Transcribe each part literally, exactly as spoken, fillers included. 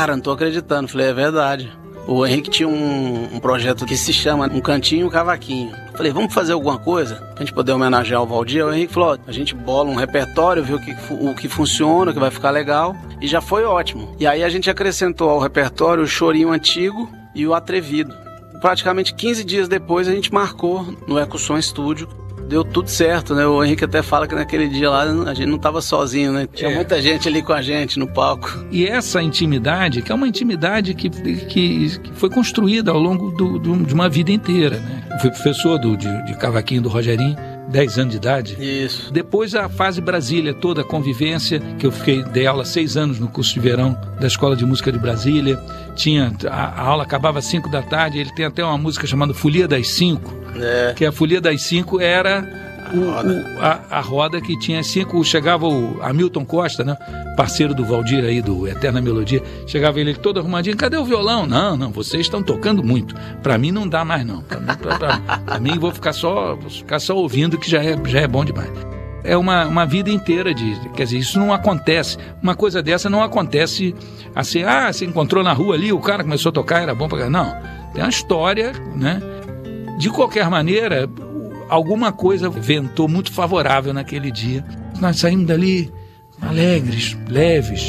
Cara, não tô acreditando. Falei, é verdade. O Henrique tinha um, um projeto que se chama Um Cantinho e um Cavaquinho. Falei, vamos fazer alguma coisa pra gente poder homenagear o Valdir? O Henrique falou, ó, a gente bola um repertório, vê o que, o que funciona, o que vai ficar legal. E já foi ótimo. E aí a gente acrescentou ao repertório o Chorinho Antigo e o Atrevido. Praticamente quinze dias depois a gente marcou no EcoSom Studio. Deu tudo certo, né? O Henrique até fala que naquele dia lá a gente não estava sozinho, né? Tinha é. muita gente ali com a gente no palco. E essa intimidade, que é uma intimidade que, que, que foi construída ao longo do, do, de uma vida inteira, né? Eu fui professor do, de, de cavaquinho do Rogerinho, dez anos de idade. Isso. Depois a fase Brasília, toda a convivência, que eu fiquei, dei aula seis anos no curso de verão da Escola de Música de Brasília. Tinha, a, a aula acabava às cinco da tarde, ele tem até uma música chamada Folia das Cinco. É. Que a Folia das Cinco era o, a, roda. O, a, a roda que tinha cinco. Chegava o Hamilton Costa, né? Parceiro do Valdir aí, do Eterna Melodia. Chegava ele todo arrumadinho. Cadê o violão? Não, não, vocês estão tocando muito. Pra mim não dá mais, não. Pra mim, pra, pra, pra mim vou ficar só, vou ficar só ouvindo, que já é, já é bom demais. É uma, uma vida inteira de... Quer dizer, isso não acontece. Uma coisa dessa não acontece assim, ah, você encontrou na rua ali, o cara começou a tocar, era bom pra... Não, tem uma história, né? De qualquer maneira, alguma coisa ventou muito favorável naquele dia. Nós saímos dali alegres, leves.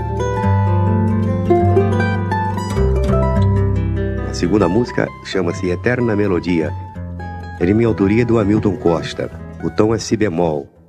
A segunda música chama-se Eterna Melodia. É de minha autoria do Hamilton Costa. O tom é si bemol.